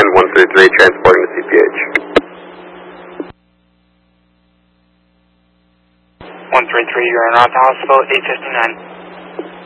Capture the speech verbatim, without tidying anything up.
one three three, transporting to C P H. one three three, you're en route to hospital, eight fifty-nine.